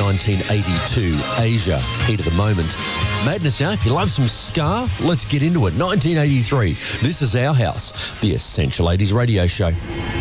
1982, Asia, heat of the moment. Madness now, if you love some ska, let's get into it. 1983, this is Our House, the Essential 80s radio show.